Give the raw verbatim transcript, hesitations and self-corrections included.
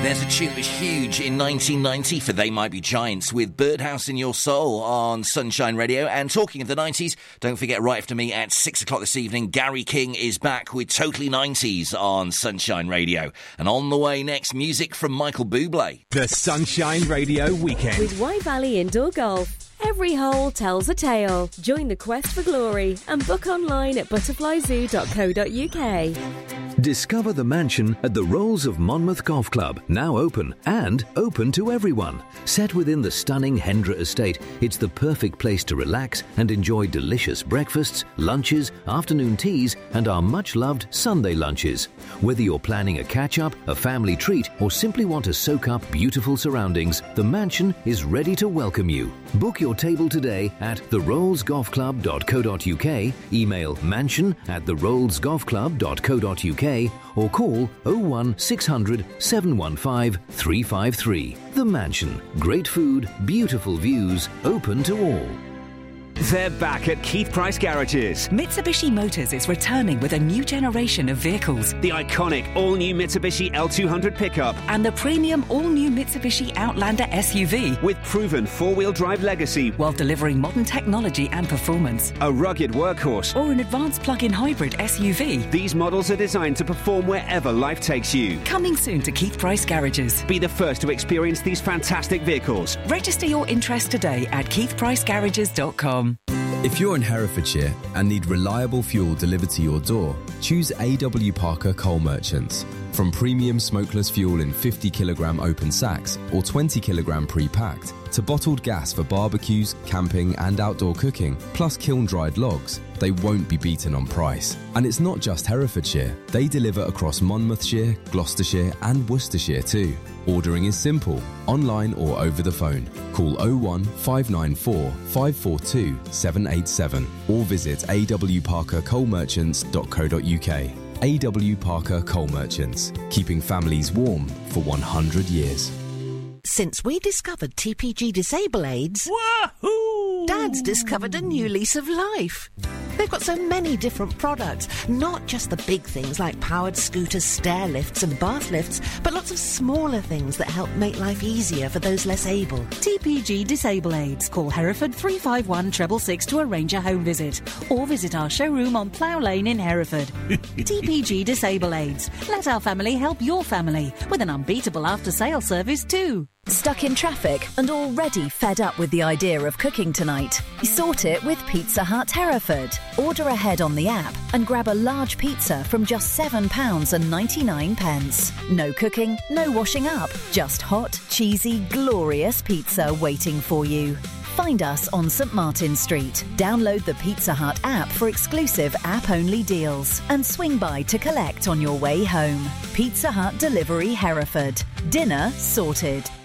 There's a tune that was huge in nineteen ninety for They Might Be Giants with Birdhouse in Your Soul on Sunshine Radio. And talking of the nineties, don't forget right after me at six o'clock this evening, Gary King is back with Totally nineties on Sunshine Radio. And on the way next, music from Michael Bublé. The Sunshine Radio Weekend. With Wye Valley Indoor Golf. Every hole tells a tale. Join the quest for glory and book online at butterfly zoo dot co dot uk. Discover the mansion at the Rolls of Monmouth Golf Club, now open and open to everyone. Set within the stunning Hendra estate, it's the perfect place to relax and enjoy delicious breakfasts, lunches, afternoon teas and our much-loved Sunday lunches. Whether you're planning a catch-up, a family treat or simply want to soak up beautiful surroundings, the mansion is ready to welcome you. Book your table today at the rolls golf club dot co dot uk, email mansion at the rolls golf club dot co dot uk or call oh one six hundred seven one five three five three. The Mansion. Great food, beautiful views, open to all. They're back at Keith Price Garages. Mitsubishi Motors is returning with a new generation of vehicles. The iconic all-new Mitsubishi L two hundred pickup. And the premium all-new Mitsubishi Outlander S U V. With proven four-wheel drive legacy. While delivering modern technology and performance. A rugged workhorse. Or an advanced plug-in hybrid S U V. These models are designed to perform wherever life takes you. Coming soon to Keith Price Garages. Be the first to experience these fantastic vehicles. Register your interest today at keith price garages dot com. If you're in Herefordshire and need reliable fuel delivered to your door, choose A W Parker Coal Merchants. From premium smokeless fuel in fifty kilogram open sacks or twenty kilogram pre-packed, to bottled gas for barbecues, camping and outdoor cooking, plus kiln-dried logs, they won't be beaten on price. And it's not just Herefordshire. They deliver across Monmouthshire, Gloucestershire and Worcestershire too. Ordering is simple, online or over the phone. Call oh one five nine four five four two seven eight seven or visit a w parker coal merchants dot co dot uk. A W Parker Coal Merchants, keeping families warm for one hundred years. Since we discovered T P G Disable Aids, Wahoo! Dad's discovered a new lease of life. They've got so many different products, not just the big things like powered scooters, stair lifts and bath lifts, but lots of smaller things that help make life easier for those less able. T P G Disable Aids. Call Hereford three five one six six six to arrange a home visit or visit our showroom on Plough Lane in Hereford. T P G Disable Aids. Let our family help your family with an unbeatable after-sale service too. Stuck in traffic and already fed up with the idea of cooking tonight? Sort it with Pizza Hut Hereford. Order ahead on the app and grab a large pizza from just seven pounds ninety-nine. No cooking, no washing up, just hot, cheesy, glorious pizza waiting for you. Find us on St Martin Street. Download the Pizza Hut app for exclusive app-only deals and swing by to collect on your way home. Pizza Hut Delivery Hereford. Dinner sorted.